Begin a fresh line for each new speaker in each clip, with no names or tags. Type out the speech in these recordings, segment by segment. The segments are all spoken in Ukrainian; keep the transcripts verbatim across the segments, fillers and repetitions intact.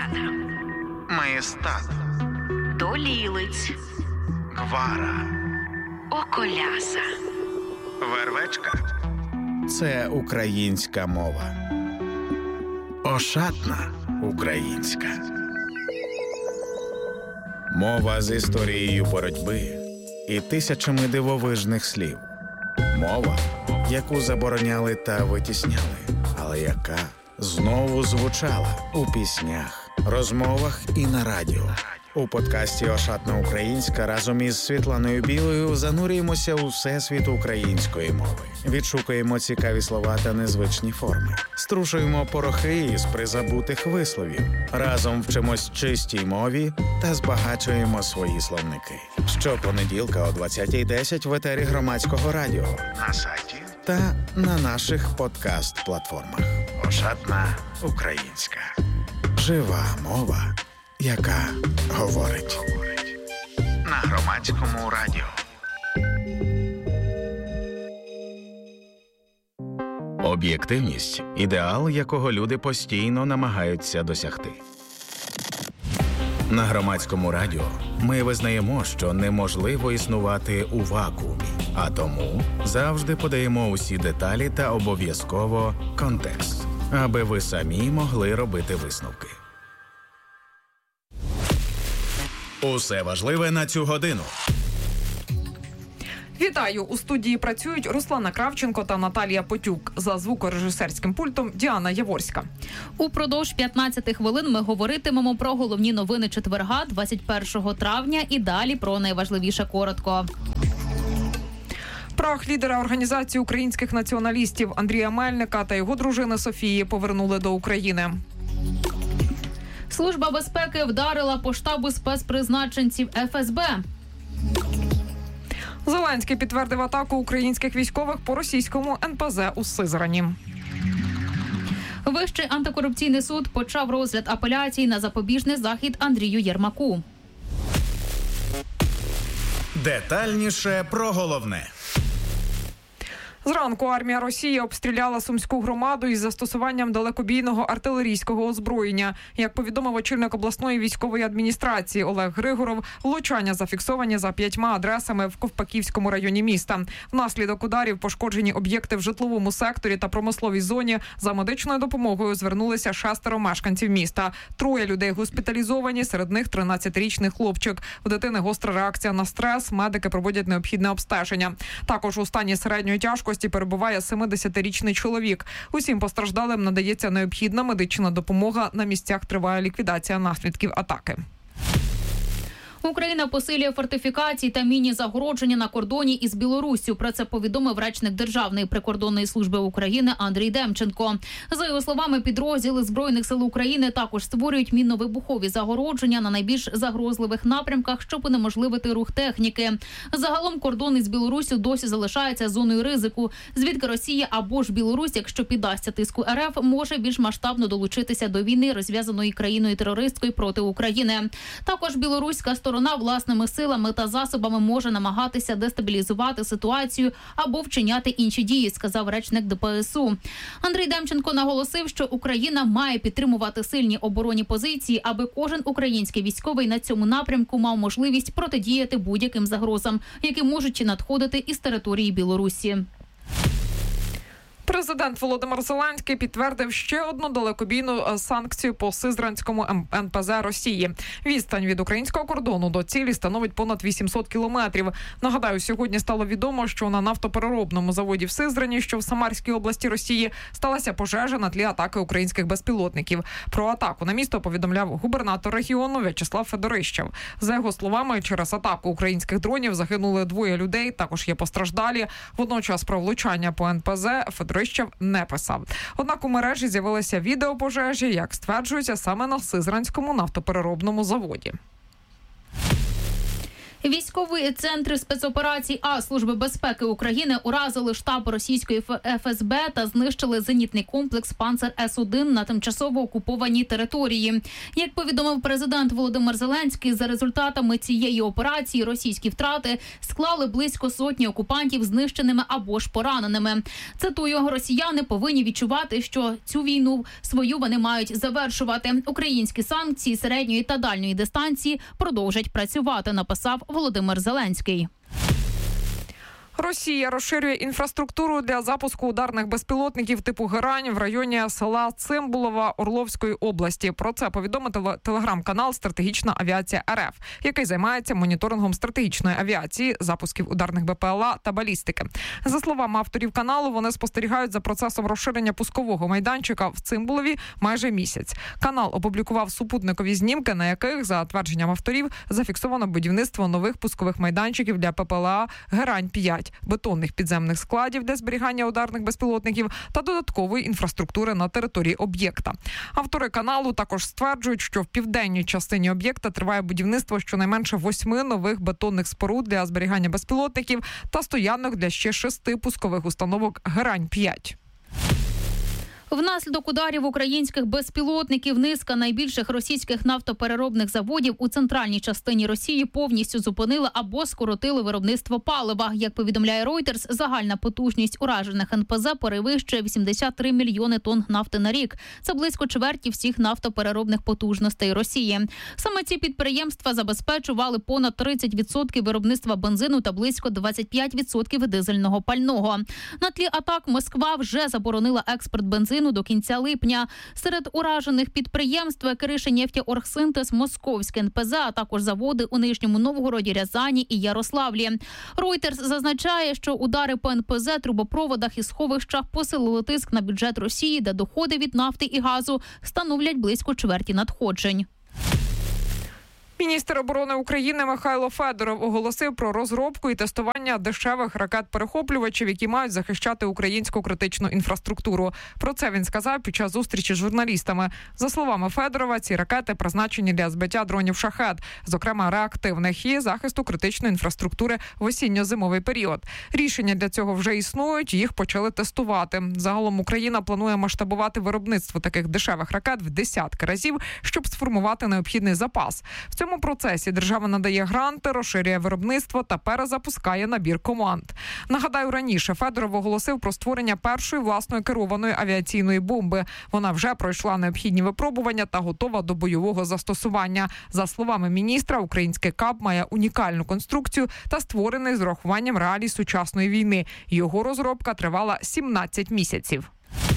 Гвара,
Маєстат,
Долілиць,
Гвара,
Околяса.
Вервечка – це українська мова. Ошатна українська. Мова з історією боротьби і тисячами дивовижних слів. Мова, яку забороняли та витісняли, але яка знову звучала у піснях, розмовах і на радіо. У подкасті «Ошатна українська» разом із Світланою Білою занурюємося у всесвіт української мови. Відшукуємо цікаві слова та незвичні форми. Струшуємо порохи із призабутих висловів. Разом вчимось чистій мові та збагачуємо свої словники. Щопонеділка о двадцятій десять в етері Громадського радіо, на сайті та на наших подкаст-платформах. «Ошатна українська». Жива мова, яка говорить. На Громадському радіо. Об'єктивність – ідеал, якого люди постійно намагаються досягти. На Громадському радіо ми визнаємо, що неможливо існувати у вакуумі, а тому завжди подаємо усі деталі та обов'язково контекст, аби ви самі могли робити висновки. Усе важливе на цю годину.
Вітаю! У студії працюють Руслана Кравченко та Наталія Потюк. За звукорежисерським пультом Діана Яворська.
Упродовж п'ятнадцяти хвилин ми говоритимемо про головні новини четверга, двадцять першого травня, і далі про найважливіше коротко.
Прах лідера Організації українських націоналістів Андрія Мельника та його дружини Софії повернули до України.
Служба безпеки вдарила по штабу спецпризначенців еф ес бе.
Зеленський підтвердив атаку українських військових по російському ен пе зе у Сизрані.
Вищий антикорупційний суд почав розгляд апеляцій на запобіжний захід Андрію Єрмаку.
Детальніше про головне.
Зранку армія Росії обстріляла Сумську громаду із застосуванням далекобійного артилерійського озброєння. Як повідомив очільник обласної військової адміністрації Олег Григоров, влучання зафіксовані за п'ятьма адресами в Ковпаківському районі міста. Внаслідок ударів пошкоджені об'єкти в житловому секторі та промисловій зоні. За медичною допомогою звернулися шестеро мешканців міста. Троє людей госпіталізовані, серед них тринадцятирічний хлопчик. У дитини гостра реакція на стрес, медики проводять необхідне обстеження. Також у стані середньої тяжкості перебуває семидесятирічний чоловік. Усім постраждалим надається необхідна медична допомога. На місцях триває ліквідація наслідків атаки.
Україна посилює фортифікації та міні-загородження на кордоні із Білоруссю. Про це повідомив речник Державної прикордонної служби України Андрій Демченко. За його словами, підрозділи Збройних сил України також створюють мінно-вибухові загородження на найбільш загрозливих напрямках, щоб унеможливити рух техніки. Загалом кордон із Білоруссю досі залишається зоною ризику, звідки Росія або ж Білорусь, якщо піддасться тиску ер еф, може більш масштабно долучитися до війни, розв'язаної країною-терористкою проти України. Також білоруська сторона Сторона власними силами та засобами може намагатися дестабілізувати ситуацію або вчиняти інші дії, сказав речник де пе ес у. Андрій Демченко наголосив, що Україна має підтримувати сильні оборонні позиції, аби кожен український військовий на цьому напрямку мав можливість протидіяти будь-яким загрозам, які можуть надходити із території Білорусі.
Президент Володимир Зеленський підтвердив ще одну далекобійну санкцію по Сизранському ен пе зе Росії. Відстань від українського кордону до цілі становить понад вісімсот кілометрів. Нагадаю, сьогодні стало відомо, що на нафтопереробному заводі в Сизрані, що в Самарській області Росії, сталася пожежа на тлі атаки українських безпілотників. Про атаку на місто повідомляв губернатор регіону В'ячеслав Федорищев. За його словами, через атаку українських дронів загинули двоє людей, також є постраждалі. Водночас про влучання по ен пе зе Федорищев не писав. Однак у мережі з'явилося відео пожежі, як стверджується, саме на Сизранському нафтопереробному заводі.
Військові центри спецоперацій А Служби безпеки України уразили штаб російської Еф Ес Бе та знищили зенітний комплекс «Панцер С один» на тимчасово окупованій території. Як повідомив президент Володимир Зеленський, за результатами цієї операції російські втрати склали близько сотні окупантів знищеними або ж пораненими. Цитую, росіяни повинні відчувати, що цю війну свою вони мають завершувати. Українські санкції середньої та дальньої дистанції продовжать працювати, написав Володимир Зеленський.
Росія розширює інфраструктуру для запуску ударних безпілотників типу «Герань» в районі села Цимбулова Орловської області. Про це повідомив телеграм-канал «Стратегічна авіація Ер Еф», який займається моніторингом стратегічної авіації, запусків ударних Бе Пе Ел А та балістики. За словами авторів каналу, вони спостерігають за процесом розширення пускового майданчика в Цимбулові майже місяць. Канал опублікував супутникові знімки, на яких, за твердженням авторів, зафіксовано будівництво нових пускових майданчиків для Пе Пе Ел А «Герань п'ять», бетонних підземних складів для зберігання ударних безпілотників та додаткової інфраструктури на території об'єкта. Автори каналу також стверджують, що в південній частині об'єкта триває будівництво щонайменше восьми нових бетонних споруд для зберігання безпілотників та стоянок для ще шести пускових установок «Герань п'ять».
Внаслідок ударів українських безпілотників низка найбільших російських нафтопереробних заводів у центральній частині Росії повністю зупинили або скоротили виробництво палива. Як повідомляє Reuters, загальна потужність уражених Ен Пе Зе перевищує вісімдесят три мільйони тонн нафти на рік. Це близько чверті всіх нафтопереробних потужностей Росії. Саме ці підприємства забезпечували понад тридцять відсотків виробництва бензину та близько двадцять п'ять відсотків дизельного пального. На тлі атак Москва вже заборонила експорт бензину до кінця липня. Серед уражених підприємств Киришинефтеоргсинтез, Московське Ен Пе Зе, а також заводи у Нижньому Новгороді, Рязані і Ярославлі. Reuters зазначає, що удари по Ен Пе Зе, трубопроводах і сховищах посилили тиск на бюджет Росії, де доходи від нафти і газу становлять близько чверті надходжень.
Міністр оборони України Михайло Федоров оголосив про розробку і тестування дешевих ракет-перехоплювачів, які мають захищати українську критичну інфраструктуру. Про це він сказав під час зустрічі з журналістами. За словами Федорова, ці ракети призначені для збиття дронів «Шахед», зокрема реактивних, і захисту критичної інфраструктури в осінньо-зимовий період. Рішення для цього вже існують, їх почали тестувати. Загалом Україна планує масштабувати виробництво таких дешевих ракет в десятки разів, щоб сформувати необхідний запас. В цьому процесі держава надає гранти, розширює виробництво та перезапускає набір команд. Нагадаю, раніше Федоров оголосив про створення першої власної керованої авіаційної бомби. Вона вже пройшла необхідні випробування та готова до бойового застосування. За словами міністра, український КАБ має унікальну конструкцію та створений з урахуванням реалій сучасної війни. Його розробка тривала сімнадцять місяців.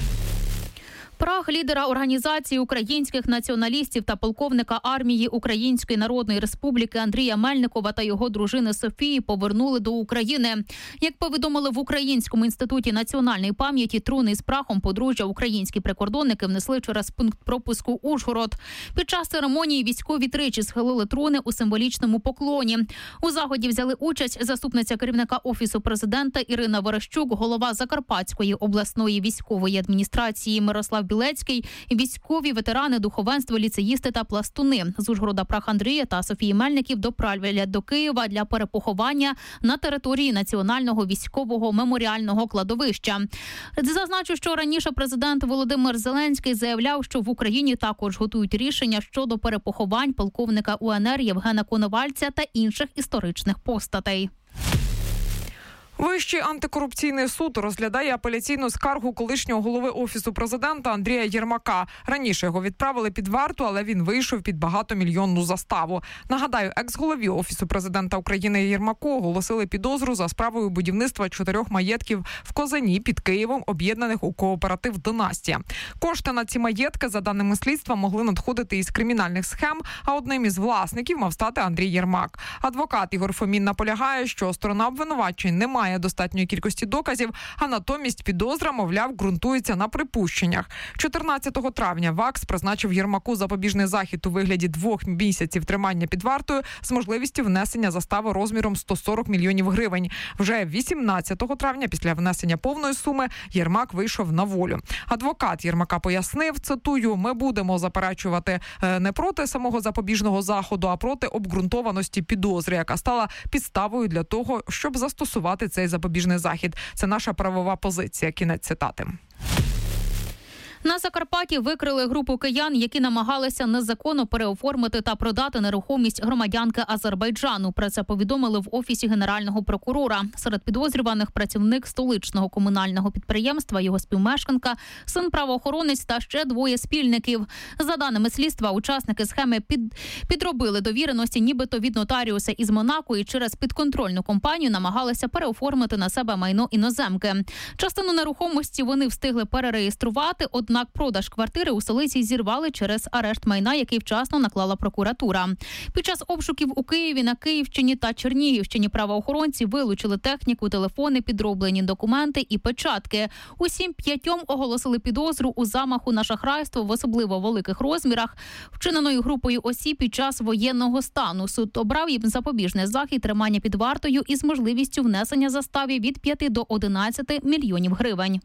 Прах лідера організації українських націоналістів та полковника армії Української Народної Республіки Андрія Мельникова та його дружини Софії повернули до України. Як повідомили в Українському інституті національної пам'яті, труни з прахом подружжя українські прикордонники внесли через пункт пропуску Ужгород. Під час церемонії військові тричі схилили труни у символічному поклоні. У заході взяли участь заступниця керівника Офісу президента Ірина Верещук, голова Закарпатської обласної військової адміністрації Мирослав Білецький, військові, ветерани, духовенство, ліцеїсти та пластуни. З Ужгорода прах Андрія та Софії Мельників доправлять до Києва для перепоховання на території Національного військового меморіального кладовища. Зазначу, що раніше президент Володимир Зеленський заявляв, що в Україні також готують рішення щодо перепоховань полковника У Ен Ер Євгена Коновальця та інших історичних постатей.
Вищий антикорупційний суд розглядає апеляційну скаргу колишнього голови Офісу президента Андрія Єрмака. Раніше його відправили під варту, але він вийшов під багатомільйонну заставу. Нагадаю, екс-голові Офісу президента України Єрмаку оголосили підозру за справою будівництва чотирьох маєтків в Козані під Києвом, об'єднаних у кооператив «Династія». Кошти на ці маєтки, за даними слідства, могли надходити із кримінальних схем, а одним із власників мав стати Андрій Єрмак. Адвокат Ігор Фомін наполягає, що сторона обвинувачень не має немає достатньої кількості доказів, а натомість підозра, мовляв, ґрунтується на припущеннях. чотирнадцятого травня ВАКС призначив Єрмаку запобіжний захід у вигляді двох місяців тримання під вартою з можливістю внесення застави розміром сто сорок мільйонів гривень. Вже вісімнадцятого травня, після внесення повної суми, Єрмак вийшов на волю. Адвокат Єрмака пояснив, цитую, «Ми будемо заперечувати не проти самого запобіжного заходу, а проти обґрунтованості підозри, яка стала підставою для того, щоб застосувати цей запобіжний захід. Це наша правова позиція». Кінець цитати.
На Закарпатті викрили групу киян, які намагалися незаконно переоформити та продати нерухомість громадянки Азербайджану. Про це повідомили в Офісі Генерального прокурора. Серед підозрюваних працівник столичного комунального підприємства, його співмешканка, син правоохоронець та ще двоє спільників. За даними слідства, учасники схеми під... підробили довіреності нібито від нотаріуса із Монако і через підконтрольну компанію намагалися переоформити на себе майно іноземки. Частину нерухомості вони встигли перереєструвати, однак продаж квартири у столиці зірвали через арешт майна, який вчасно наклала прокуратура. Під час обшуків у Києві, на Київщині та Чернігівщині правоохоронці вилучили техніку, телефони, підроблені документи і печатки. Усім п'ятьом оголосили підозру у замаху на шахрайство в особливо великих розмірах, вчиненою групою осіб під час воєнного стану. Суд обрав їм запобіжний захід тримання під вартою із можливістю внесення застави від п'яти до одинадцяти мільйонів гривень.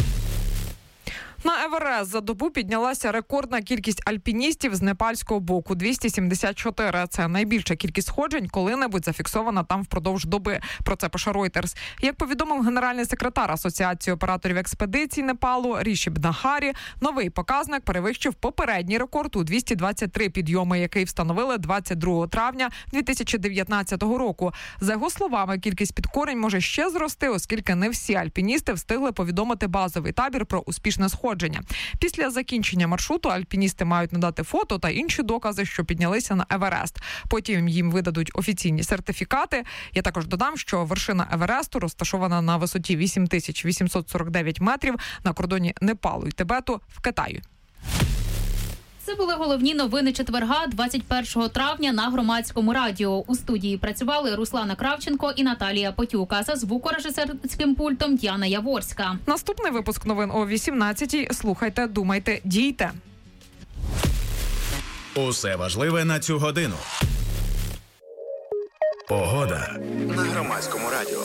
На Еверест за добу піднялася рекордна кількість альпіністів з непальського боку – двісті сімдесят чотири. Це найбільша кількість сходжень, коли-небудь зафіксована там впродовж доби. Про це пише Reuters. Як повідомив генеральний секретар Асоціації операторів експедицій Непалу Рішіб Нахарі, новий показник перевищив попередній рекорд у двісті двадцять три підйоми, який встановили двадцять другого травня дві тисячі дев'ятнадцятого року. За його словами, кількість підкорень може ще зрости, оскільки не всі альпіністи встигли повідомити базовий табір про успішне сходження. Після закінчення маршруту альпіністи мають надати фото та інші докази, що піднялися на Еверест. Потім їм видадуть офіційні сертифікати. Я також додам, що вершина Евересту розташована на висоті вісім тисяч вісімсот сорок дев'ять метрів на кордоні Непалу і Тибету в Китаї.
Це були головні новини четверга, двадцять першого травня на Громадському радіо. У студії працювали Руслана Кравченко і Наталія Потюка. За звукорежисерським пультом Діана Яворська.
Наступний випуск новин о вісімнадцятій. Слухайте, думайте, дійте.
Усе важливе на цю годину. Погода на Громадському радіо.